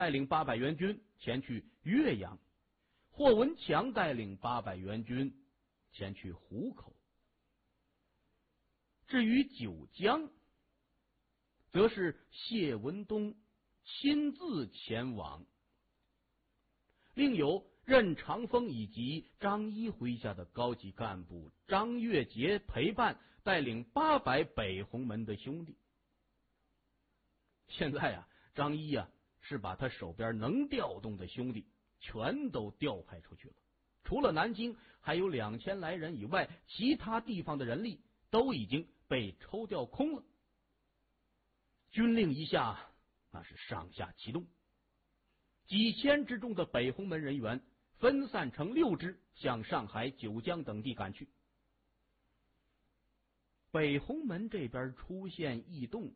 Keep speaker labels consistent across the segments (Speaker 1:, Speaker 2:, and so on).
Speaker 1: 带领800援军前去岳阳，霍文强带领800援军前去湖口。至于九江，则是谢文东亲自前往，另有任长风以及张一麾下的高级干部张月杰陪伴，带领800北红门的兄弟。现在张一是把他手边能调动的兄弟全都调派出去了，除了南京还有2000来人以外，其他地方的人力都已经被抽调空了。军令一下，那是上下齐动，几千之众的北红门人员分散成6支，向上海、九江等地赶去。北红门这边出现异动，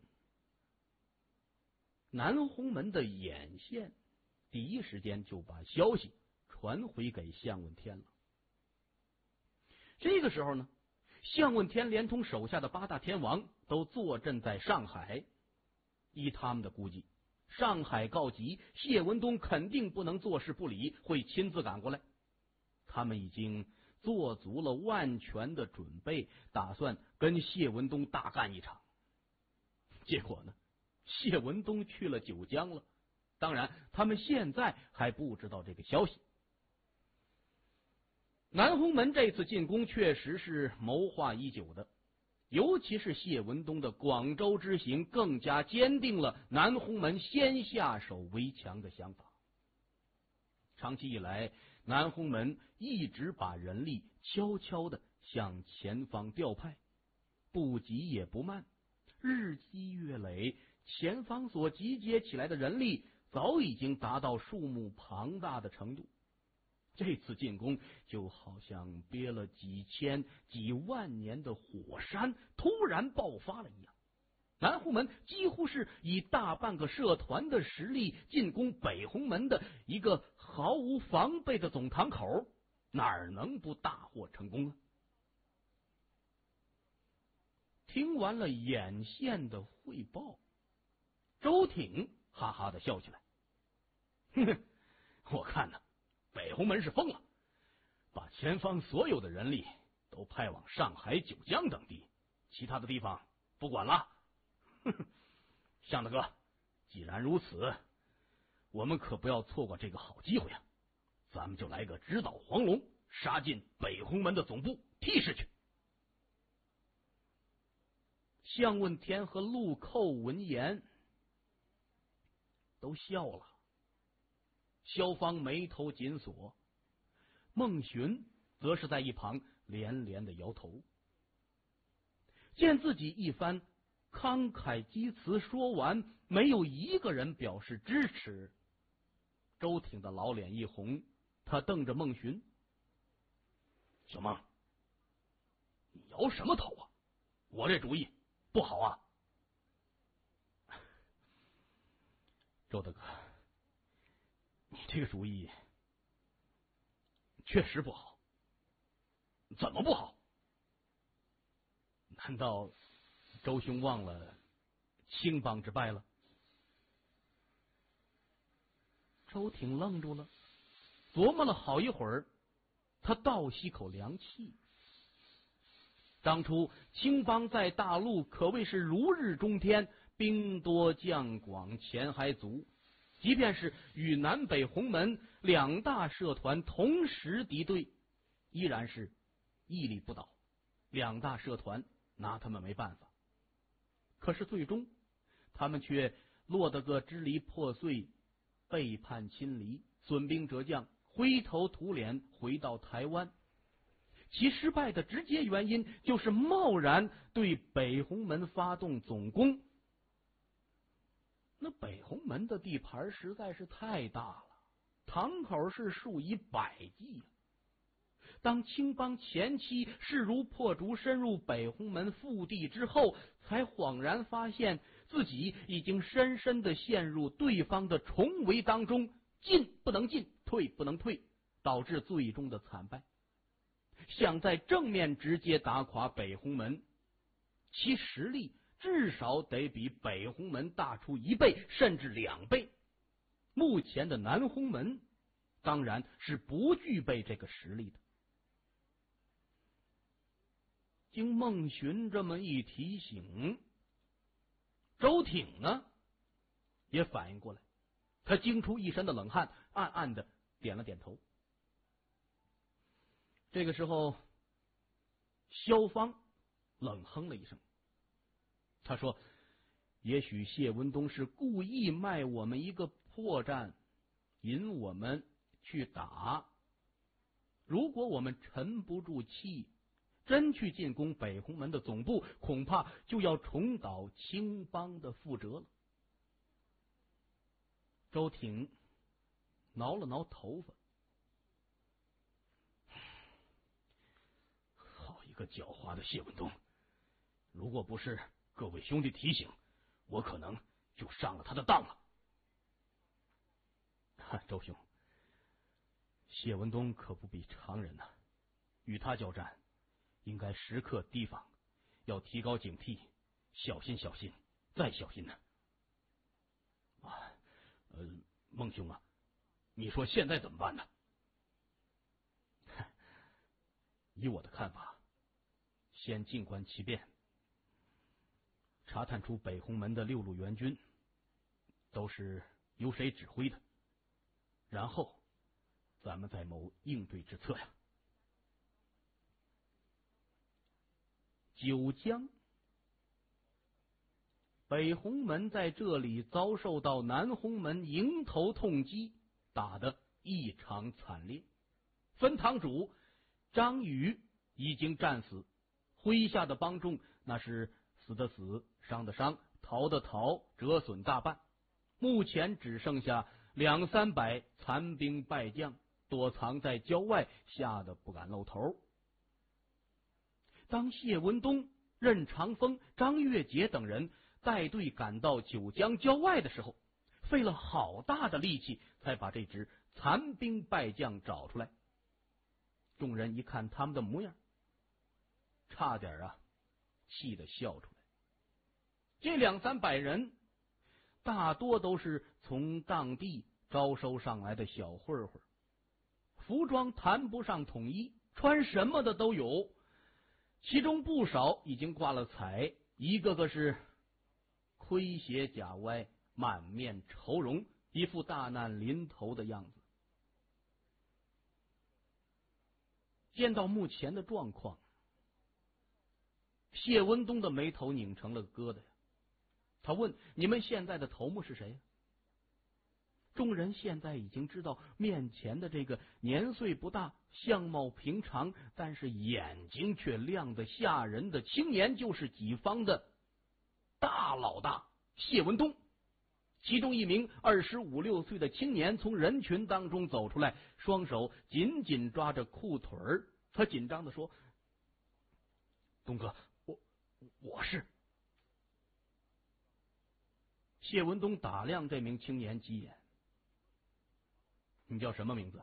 Speaker 1: 南红门的眼线第一时间就把消息传回给项问天了。这个时候呢，项问天连同手下的8大天王都坐镇在上海。依他们的估计，上海告急，谢文东肯定不能坐视不理，会亲自赶过来。他们已经做足了万全的准备，打算跟谢文东大干一场。结果呢，谢文东去了九江了，当然他们现在还不知道这个消息。南红门这次进攻确实是谋划已久的，尤其是谢文东的广州之行，更加坚定了南红门先下手为强的想法。长期以来，南红门一直把人力悄悄地向前方调派，不急也不慢，日积月累，前方所集结起来的人力早已经达到数目庞大的程度。这次进攻就好像憋了几千几万年的火山突然爆发了一样，南红门几乎是以大半个社团的实力进攻北红门的一个毫无防备的总堂口，哪能不大获成功啊？听完了眼线的汇报，周挺哈哈的笑起来，哼哼，我看呢，北红门是疯了，把前方所有的人力都派往上海、九江等地，其他的地方不管了。向大哥，既然如此，我们可不要错过这个好机会啊！咱们就来个直捣黄龙，杀进北红门的总部，踢尸去。项问天和陆寇闻言都笑了，萧芳眉头紧锁，孟寻则是在一旁连连的摇头。见自己一番慷慨激词说完，没有一个人表示支持，周挺的老脸一红，他瞪着孟寻：小孟，你摇什么头啊？我这主意不好啊！周大哥，你这个主意确实不好。怎么不好？难道周兄忘了青帮之败了？周挺愣住了，琢磨了好一会儿，他倒吸口凉气。当初青帮在大陆可谓是如日中天，兵多将广，钱还足，即便是与南北红门2大社团同时敌对，依然是屹立不倒，2大社团拿他们没办法。可是最终他们却落得个支离破碎，背叛亲离，损兵折将，灰头土脸回到台湾。其失败的直接原因就是贸然对北红门发动总攻。那北红门的地盘实在是太大了，堂口是数以百计啊。当青帮前期势如破竹深入北红门腹地之后，才恍然发现自己已经深深的陷入对方的重围当中，进不能进，退不能退，导致最终的惨败。想在正面直接打垮北红门，其实力至少得比北红门大出1倍甚至2倍。 目前的南红门当然是不具备这个实力的。经孟寻这么一提醒，周挺呢也反应过来，他惊出一身的冷汗，暗暗的点了点头。这个时候，萧芳冷哼了一声，他说：“也许谢文东是故意卖我们一个破绽，引我们去打。如果我们沉不住气，真去进攻北红门的总部，恐怕就要重蹈青帮的覆辙了。”周挺挠了挠头发，好一个狡猾的谢文东！如果不是各位兄弟提醒，我可能就上了他的当了。周兄，谢文东可不比常人呐，与他交战，应该时刻提防，要提高警惕，小心小心再小心呢。孟兄啊，你说现在怎么办呢？以我的看法，先静观其变，查探出北红门的6路援军都是由谁指挥的，然后咱们再谋应对之策呀。九江，北红门在这里遭受到南红门迎头痛击，打得异常惨烈。分堂主张宇已经战死，麾下的帮众那是死的死，伤的伤，逃的逃，折损大半。目前只剩下200-300残兵败将，躲藏在郊外，吓得不敢露头。当谢文东、任长风、张月杰等人带队赶到九江郊外的时候，费了好大的力气才把这支残兵败将找出来。众人一看他们的模样，差点气得笑出来。这200-300人大多都是从当地招收上来的小混混，服装谈不上统一，穿什么的都有，其中不少已经挂了彩，一个个是盔斜甲歪，满面愁容，一副大难临头的样子。见到目前的状况，谢文东的眉头拧成了疙瘩呀。他问：“你们现在的头目是谁呀？”众人现在已经知道，面前的这个年岁不大、相貌平常，但是眼睛却亮得吓人的青年，就是己方的大老大谢文东。其中一名25-26岁的青年从人群当中走出来，双手紧紧抓着裤腿儿，他紧张地说：“东哥，我是。”谢文东打量这名青年几眼：“你叫什么名字？”“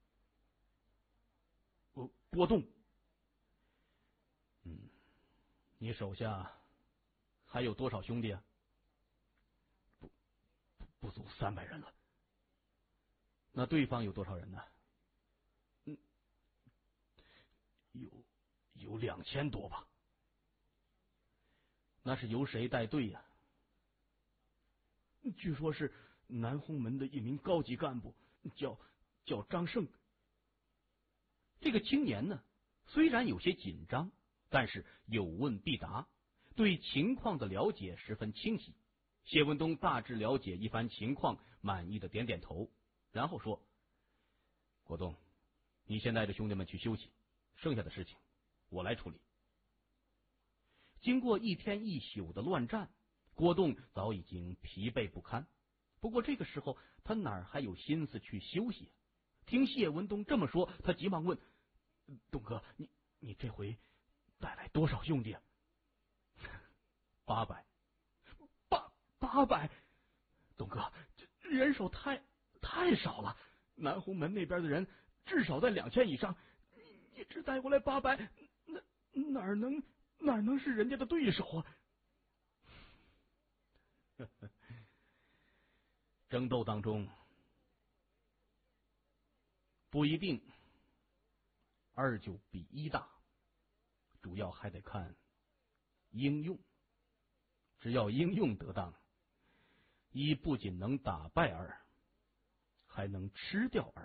Speaker 1: 郭栋。”“你手下还有多少兄弟啊？”“不足300人了。”“那对方有多少人呢？”“有2000多吧。”“那是由谁带队呀？”“据说是南红门的一名高级干部，叫张胜。”这个青年呢，虽然有些紧张，但是有问必答，对情况的了解十分清晰。谢文东大致了解一番情况，满意的点点头，然后说：“郭栋，你先带着兄弟们去休息，剩下的事情我来处理。”经过1天1宿的乱战，郭栋早已经疲惫不堪。不过这个时候他哪还有心思去休息？听谢文东这么说，他急忙问：“东哥，你这回带来多少兄弟啊？”“800。”“800？东哥，这人手太少了，南红门那边的人至少在2000以上，你只带过来800，哪能是人家的对手啊？”争斗当中， 不一定2就比1大，主要还得看应用。只要应用得当，1不仅能打败2，还能吃掉2。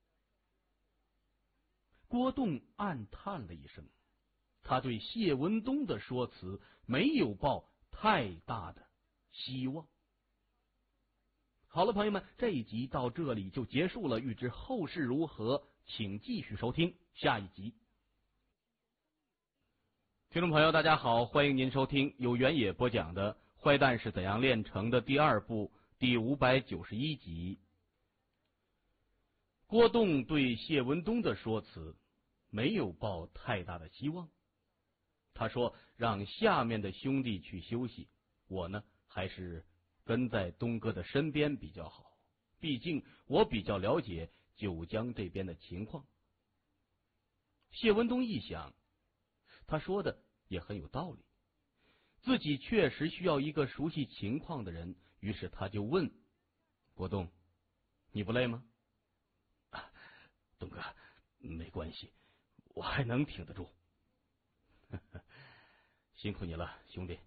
Speaker 1: 郭栋暗叹了一声，他对谢文东的说辞没有抱太大的希望。好了，朋友们，这一集到这里就结束了，欲知后事如何，请继续收听下一集。听众朋友大家好，欢迎您收听由原野播讲的《坏蛋是怎样炼成的》第2部第591集。郭栋对谢文东的说辞没有抱太大的希望，他说让下面的兄弟去休息，我呢还是跟在东哥的身边比较好，毕竟我比较了解九江这边的情况。谢文东一想，他说的也很有道理，自己确实需要一个熟悉情况的人，于是他就问郭栋：“你不累吗？”“
Speaker 2: 东哥，没关系，我还能挺得住。”“辛苦你了，兄弟。”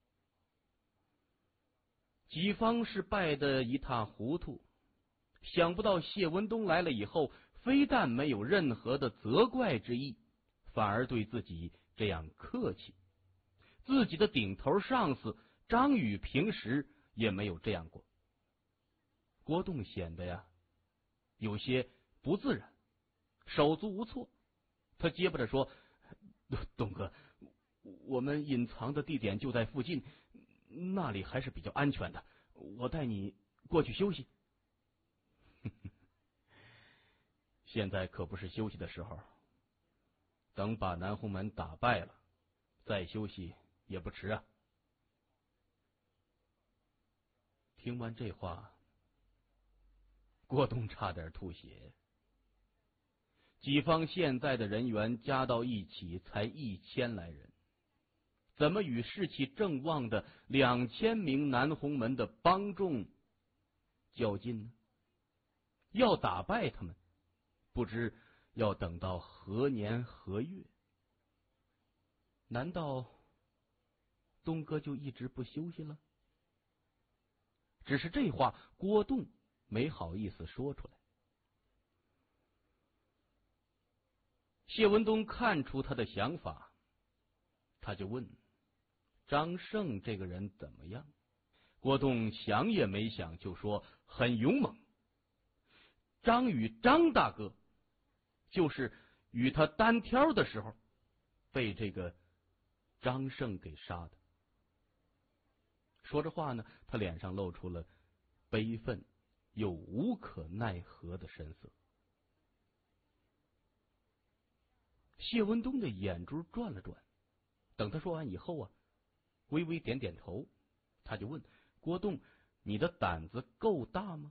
Speaker 1: 己方是败得一塌糊涂，想不到谢文东来了以后，非但没有任何的责怪之意，反而对自己这样客气。自己的顶头上司张宇平时也没有这样过。郭栋显得呀有些不自然，手足无措。他结巴着说：“
Speaker 2: 东哥，我们隐藏的地点就在附近，那里还是比较安全的，我带你过去休息。”“
Speaker 1: 现在可不是休息的时候，等把南红门打败了，再休息也不迟啊。”听完这话，郭栋差点吐血。己方现在的人员加到一起才1000来人，怎么与士气正旺的2000名南红门的帮众较劲呢？要打败他们，不知要等到何年何月？难道东哥就一直不休息了？只是这话郭栋没好意思说出来。谢文东看出他的想法，他就问：“张胜这个人怎么样？”郭栋想也没想就说：“很勇猛。张宇张大哥就是与他单挑的时候被这个张胜给杀的。”说着话呢，他脸上露出了悲愤又无可奈何的神色。谢文东的眼珠转了转，等他说完以后啊，微微点点头，他就问郭栋：“你的胆子够大吗？”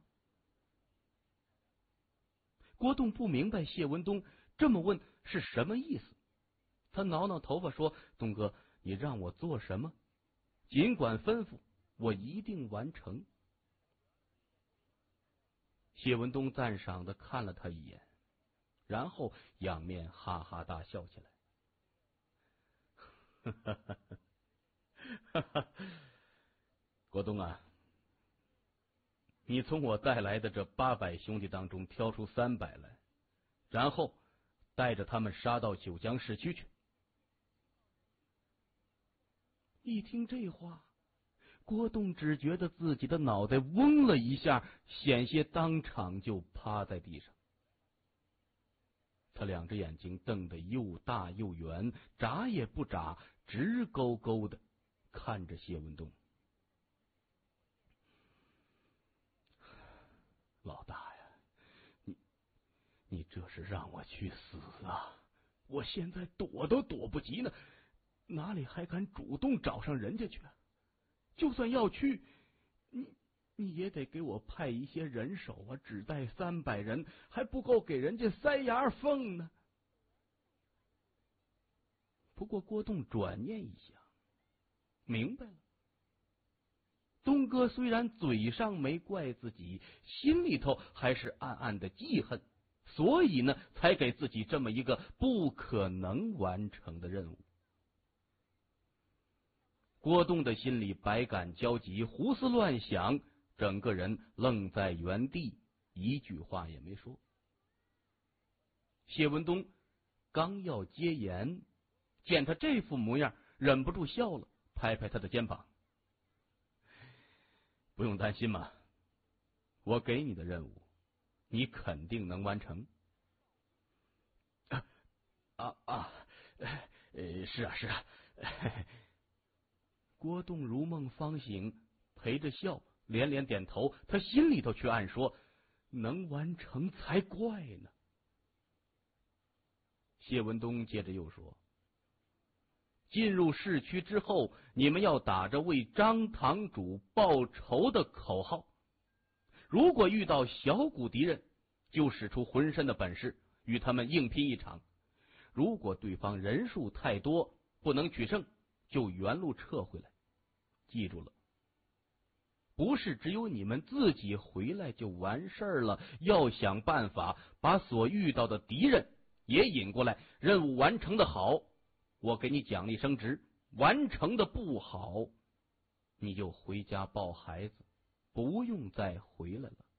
Speaker 1: 郭栋不明白谢文东这么问是什么意思，他挠挠头发说：“东哥，你让我做什么，尽管吩咐，我一定完成。”谢文东赞赏的看了他一眼，然后仰面哈哈大笑起来。郭栋啊，你从我带来的这800兄弟当中挑出300来，然后带着他们杀到九江市区去。一听这话，郭栋只觉得自己的脑袋嗡了一下，险些当场就趴在地上。他2只眼睛瞪得又大又圆，眨也不眨，直勾勾的看着谢文东。老大呀，你这是让我去死啊！我现在躲都躲不及呢，哪里还敢主动找上人家去啊？就算要去，你也得给我派一些人手啊，只带300人还不够给人家塞牙缝呢。不过郭栋转念一想，明白了。东哥虽然嘴上没怪自己，心里头还是暗暗的记恨，
Speaker 2: 所以呢，才给自己这么一个不可能完成的任务。郭栋的心里百感交集，胡思乱想，整个人愣在原地，一句话也没说。谢文东刚要接言，见他这副模样，忍不住笑了，拍拍他的肩膀：“不用担心嘛，我给你的任务，你肯定能完成。”是啊。郭栋如梦方醒，陪着笑，连连点头。他心里头却暗说：能完成才怪呢。谢文东接着又说：进入市区之后，你们要打着为张堂主报仇的口号，如果遇到小股敌人，就使出浑身的本事与他们硬拼一场。如果对方人数太多，不能取胜，就原路撤回来。记住了，不是只有你们自己回来就完事儿了，要想办法把所遇到的敌人也引过来。任务完成的好，我给你奖励升职；完成的不好，你就回家抱孩子，不用再回来了。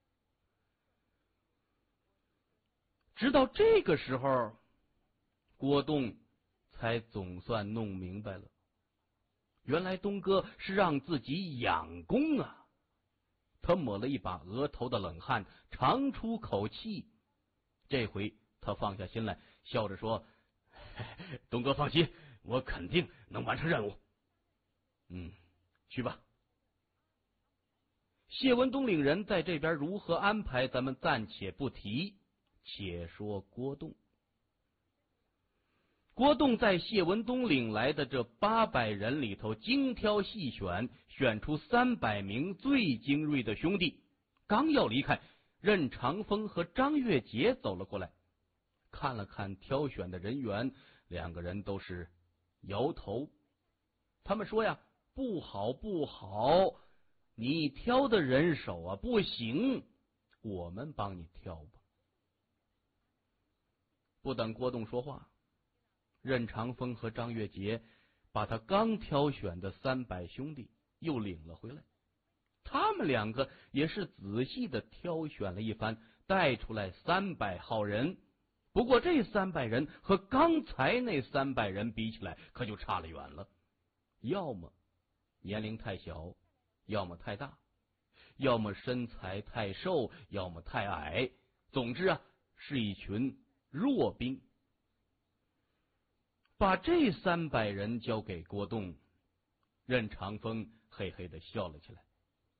Speaker 2: 直到这个时候，郭栋才总算弄明白了，原来东哥是让自己养功啊！他抹了一把额头的冷汗，长出口气。这回他放下心来，笑着说：“东哥放心，我肯定能完成任务。”去吧。谢文东领人在这边如何安排，咱们暂且不提，且说郭栋。郭栋在谢文东领来的这800人里头精挑细选，选出300名最精锐的兄弟。刚要离开，任长风和张月杰走了过来，看了看挑选的人员，两个人都是摇头。他们说呀：“不好，你挑的人手啊不行，我们帮你挑吧。”不等郭栋说话，任长风和张月杰把他刚挑选的300兄弟又领了回来。他们两个也是仔细的挑选了一番，带出来300号人。不过这300人和刚才那300人比起来，可就差了远了。要么年龄太小，要么太大，要么身材太瘦，要么太矮。总之啊，是一群弱兵。把这300人交给郭栋，任长风嘿嘿的笑了起来。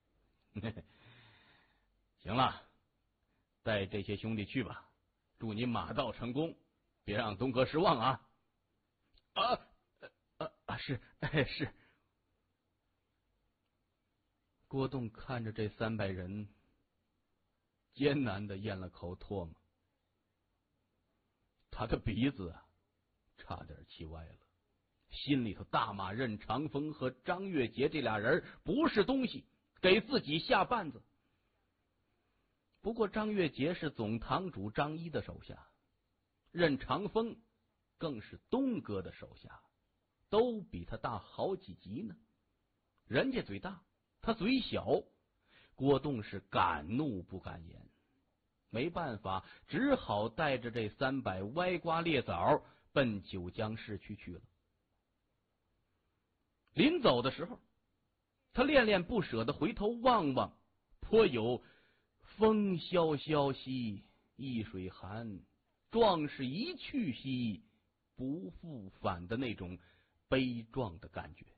Speaker 2: 行了，带这些兄弟去吧，祝你马到成功，别让东哥失望啊！是。郭栋看着这300人，艰难的咽了口唾沫，他的鼻子啊差点气歪了，心里头大骂任长风和张月杰这俩人不是东西，给自己下绊子。不过张月杰是总堂主张一的手下，任长风更是东哥的手下，都比他大好几级呢。人家嘴大，他嘴小，郭栋是敢怒不敢言，没办法，只好带着这300歪瓜裂枣奔九江市区去了。临走的时候，他恋恋不舍的回头望望，颇有风萧萧兮易水寒，壮士一去兮不复返的那种悲壮的感觉。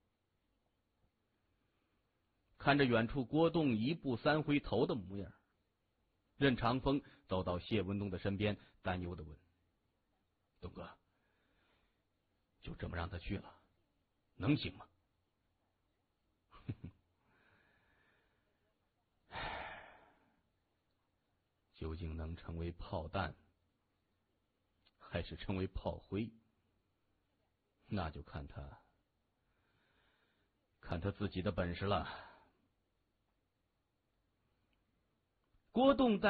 Speaker 2: 看着远处郭栋1步3回头的模样，任长风走到谢文东的身边，担忧的问：“东哥，就这么让他去了，能行吗？”究竟能成为炮弹，还是成为炮灰，那就看他自己的本事了。郭栋带